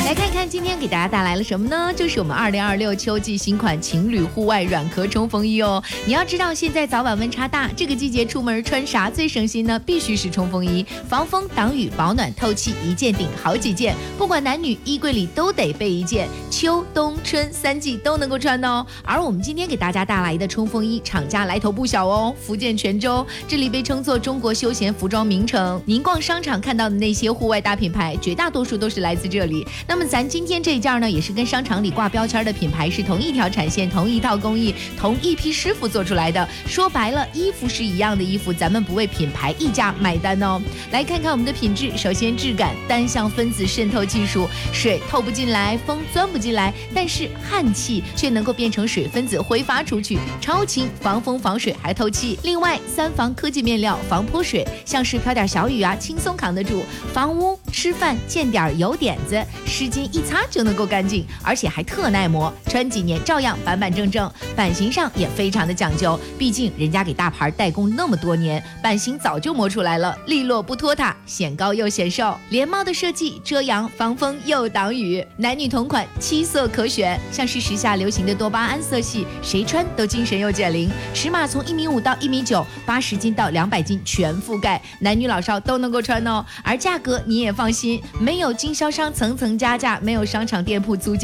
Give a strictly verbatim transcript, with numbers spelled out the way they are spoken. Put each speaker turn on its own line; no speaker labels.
来看看今天给大家带来了什么呢？就是我们二零二六秋季新款情侣户外软壳冲锋衣哦。你要知道，现在早晚温差大，这个季节出门穿啥最省心呢？必须是冲锋衣，防风挡雨保暖透气，一件顶好几件，不管男女，衣柜里都得备一件，秋冬春三季都能够穿哦。而我们今天给大家带来的冲锋衣，厂家来头不小哦，福建泉州，这里被称作中国休闲服装名城。您逛商场看到的那些户外大品牌，绝大多数都是来自这里。那么咱今天这一件呢，也是跟商场里挂标签的品牌是同一条产线、同一套工艺、同一批师傅做出来的。说白了，衣服是一样的衣服，咱们不为品牌溢价买单哦。来看看我们的品质，首先质感，单向分子渗透技术，水透不进来，风钻不进来，但是汗气却能够变成水分子挥发出去，超轻，防风防水还透气。另外，三防科技面料，防泼水，像是飘点小雨啊，轻松扛得住。防污，吃饭见点油点子，湿巾一擦就能够干净，而且还特耐磨，穿几年照样板板正正。版型上也非常的讲究，毕竟人家给大牌代工那么多年，版型早就磨出来了，利落不拖沓，显高又显瘦。连帽的设计，遮阳防风又挡雨，男女同款，七色可选，像是时下流行的多巴胺色系，谁穿都精神又减龄。尺码从一米五到一米九，八十斤到两百斤全覆盖，男女老少都能够穿哦。而价格你也放心，没有经销商层层加价，没有商场店铺租金